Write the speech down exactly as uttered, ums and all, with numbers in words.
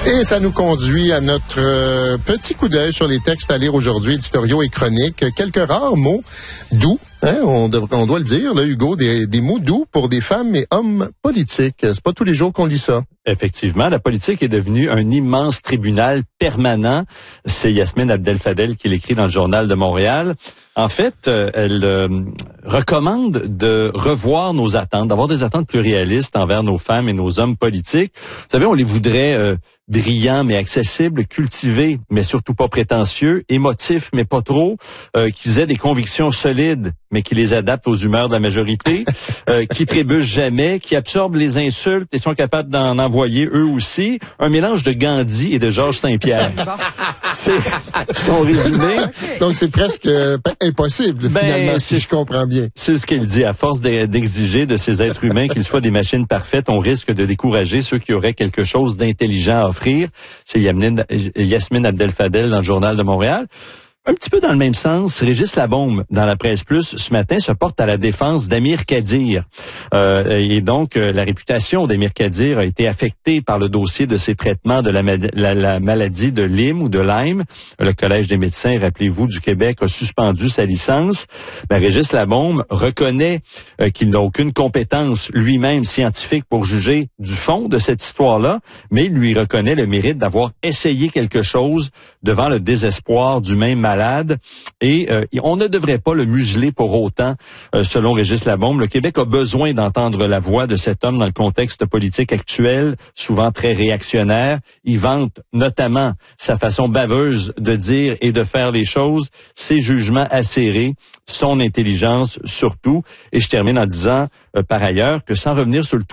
Et ça nous conduit à notre euh, petit coup d'œil sur les textes à lire aujourd'hui, éditoriaux et chroniques. Quelques rares mots doux, hein, on, devrait, on doit le dire, là, Hugo, des, des mots doux pour des femmes et hommes politiques. C'est pas tous les jours qu'on lit ça. Effectivement, la politique est devenue un immense tribunal permanent. C'est Yasmine Abdel-Fadel qui l'écrit dans le Journal de Montréal. En fait, euh, elle euh, recommande de revoir nos attentes, d'avoir des attentes plus réalistes envers nos femmes et nos hommes politiques. Vous savez, on les voudrait euh, brillants mais accessibles, cultivés mais surtout pas prétentieux, émotifs mais pas trop, euh, qu'ils aient des convictions solides mais qui les adaptent aux humeurs de la majorité, euh, qui trébuchent jamais, qui absorbent les insultes et sont capables d'en envoyer eux aussi. Un mélange de Gandhi et de Georges Saint-Pierre. C'est son résumé. Donc c'est presque euh, impossible, ben, finalement, si je comprends bien. C'est ce qu'il dit. À force d'exiger de ces êtres humains qu'ils soient des machines parfaites, on risque de décourager ceux qui auraient quelque chose d'intelligent à offrir. C'est Yasmine Abdel-Fadel dans le Journal de Montréal. Un petit peu dans le même sens, Régis Labaume, dans la Presse Plus, ce matin, se porte à la défense d'Amir Kadir. Euh, et donc, euh, la réputation d'Amir Kadir a été affectée par le dossier de ses traitements de la, la, la maladie de Lyme ou de Lyme. Le Collège des médecins, rappelez-vous, du Québec a suspendu sa licence. Ben, Régis Labaume reconnaît euh, qu'il n'a aucune compétence lui-même scientifique pour juger du fond de cette histoire-là, mais il lui reconnaît le mérite d'avoir essayé quelque chose devant le désespoir du même malade. malade et euh, on ne devrait pas le museler pour autant, euh, selon Régis Labaume. Le Québec a besoin d'entendre la voix de cet homme dans le contexte politique actuel, souvent très réactionnaire. Il vante notamment sa façon baveuse de dire et de faire les choses, ses jugements acérés, son intelligence surtout. Et je termine en disant, euh, par ailleurs, que sans revenir sur le